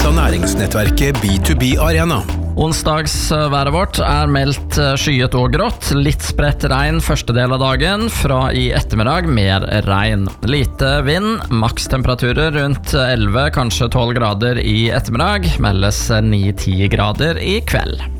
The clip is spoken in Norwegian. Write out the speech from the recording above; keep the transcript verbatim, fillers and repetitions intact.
av næringsnettverket B to B Arena. Onsdagsværet vårt er meldt skyet og grått, litt spredt regn første del av dagen, fra i ettermiddag mer regn. Lite vind, makstemperaturer rundt elleve, kanskje tolv grader i ettermiddag, meldes ni til ti grader i kveld.